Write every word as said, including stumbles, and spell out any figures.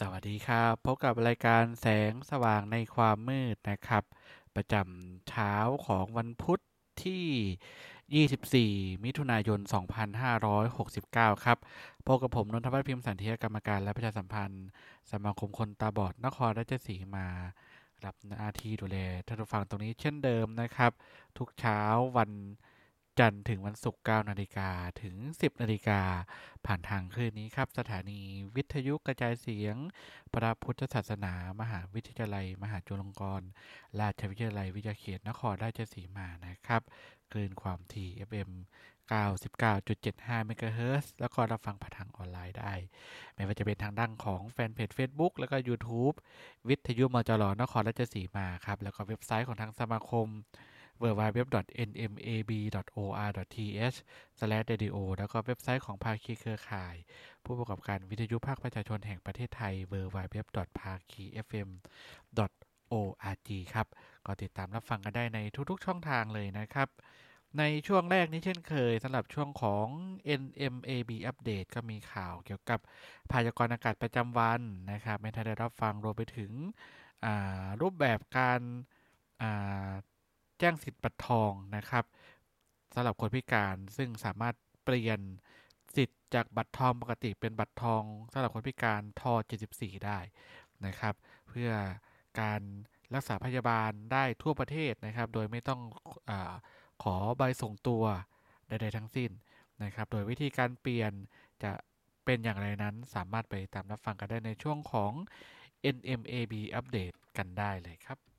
สวัสดีครับพบกับรายการแสงสว่างในความมืดนะครับประจำเช้าของวันพุธที่ ยี่สิบสี่ มิถุนายน สองพันห้าร้อยหกสิบเก้า ครับพบกับผมนนทวัฒน์พิมพ์สันเทียกรรมการและประชาสัมพันธ์สมาคมคนตาบอดนครราชสีมารับหน้าที่ดูแลท่านผู้ฟังตรงนี้เช่นเดิมนะครับทุกเช้าวันจันทร์ถึงวันศุกร์ เก้า นาฬิกาถึง สิบ นาฬิกาผ่านทางคลื่นนี้ครับสถานีวิทยุกระจายเสียงพระพุทธศาสนามหาวิทยาลัยมหาจุฬาลงกรณราชวิทยาลัยวิทยาเขตนครราชสีมานะครับคลื่นความถี่ เอฟ เอ็ม เก้าสิบเก้าจุดเจ็ดห้า เมกะเฮิรตซ์แล้วก็รับฟังผ่านทางออนไลน์ได้ไม่ว่าจะเป็นทางด้านของแฟนเพจ Facebook แล้วก็ YouTube วิทยุมจรนครราชสีมาครับแล้วก็เว็บไซต์ของทางสมาคม ดับเบิลยู ดับเบิลยู ดับเบิลยู ดอท เอ็น เอ็ม เอ บี ดอท โอ อาร์ ดอท ที เอช สแลช เรดิโอ แล้วก็เว็บไซต์ของภาคีเครือข่ายผู้ประกอบการวิทยุภาคประชาชนแห่งประเทศไทย ดับเบิลยู ดับเบิลยู ดับเบิลยู ดอท ภาคี เอฟ เอ็ม ดอท โอ อาร์ จี ครับก็ติดตามรับฟังกันได้ในทุกๆช่องทางเลยนะครับในช่วงแรกนี้เช่นเคยสำหรับช่วงของ เอ็น เอ็ม เอ บี อัปเดตก็มีข่าวเกี่ยวกับพยากรณ์อากาศประจำวันนะครับให้ท่านได้รับฟังรวมไปถึงรูปแบบการแจ้งสิทธิ์บัตรทองนะครับสำหรับคนพิการซึ่งสามารถเปลี่ยนสิทธิ์จากบัตรทองปกติเป็นบัตรทองสำหรับคนพิการทอเจ็ดสิบสี่ได้นะครับเพื่อการรักษาพยาบาลได้ทั่วประเทศนะครับโดยไม่ต้องอ่าขอใบส่งตัวใดๆทั้งสิ้นนะครับโดยวิธีการเปลี่ยนจะเป็นอย่างไรนั้นสามารถไปตามรับฟังกันได้ในช่วงของ เอ็น เอ็ม เอ บี อัปเดตกันได้เลยครับ